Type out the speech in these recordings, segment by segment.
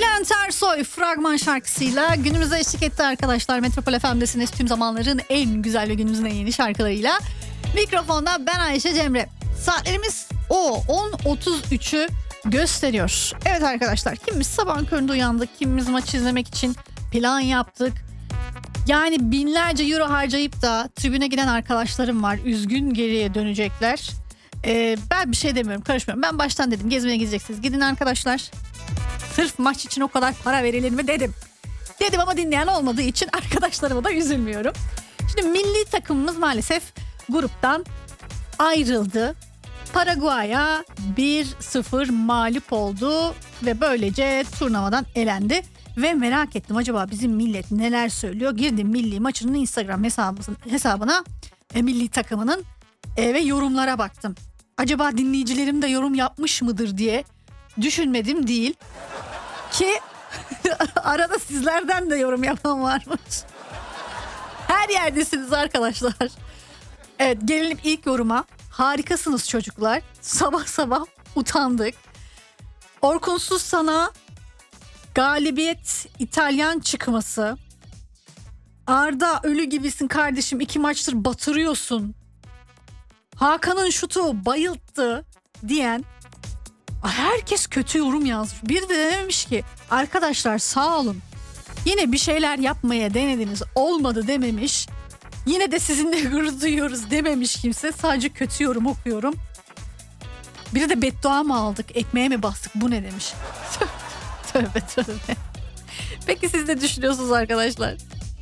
Bülent Ersoy fragman şarkısıyla günümüze eşlik etti arkadaşlar. Metropol FM'desiniz, tüm zamanların en güzel ve günümüzün en yeni şarkılarıyla. Mikrofonda ben Ayşe Cemre. Saatlerimiz 10.33'ü gösteriyor. Evet arkadaşlar, kimimiz sabahın köründe uyandık, kimimiz maç izlemek için plan yaptık. Yani binlerce euro harcayıp da tribüne giden arkadaşlarım var. Üzgün geriye dönecekler. Ben bir şey demiyorum, karışmıyorum. Ben baştan dedim, gezmeye gideceksiniz, gidin arkadaşlar. Sırf maç için o kadar para verilir mi dedim. Dedim ama dinleyen olmadığı için arkadaşlarıma da üzülmüyorum. Şimdi milli takımımız maalesef gruptan ayrıldı. Paraguay'a 1-0 mağlup oldu ve böylece turnuvadan elendi. Ve merak ettim, acaba bizim millet neler söylüyor? Girdim milli maçının Instagram hesabına milli takımının ve yorumlara baktım. Acaba dinleyicilerim de yorum yapmış mıdır diye düşünmedim değil. Ki arada sizlerden de yorum yapan varmış. Her yerdesiniz arkadaşlar. Evet, gelelim ilk yoruma. Harikasınız çocuklar. Sabah sabah utandık. Orkunsuz sana galibiyet İtalyan çıkması. Arda ölü gibisin kardeşim, 2 maçtır batırıyorsun. Hakan'ın şutu bayılttı diyen herkes kötü yorum yazmış. Bir de dememiş ki arkadaşlar sağ olun, yine bir şeyler yapmaya denediniz, olmadı dememiş. Yine de sizinle gurur duyuyoruz dememiş kimse. Sadece kötü yorum okuyorum. Biri de beddua mı aldık, ekmeğe mi bastık, bu ne demiş. Tövbe tövbe. Peki siz ne düşünüyorsunuz arkadaşlar?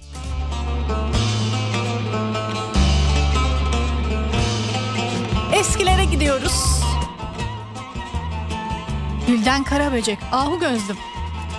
Eskilere gidiyoruz. Gülden Karaböcek, Ahu Gözlüm.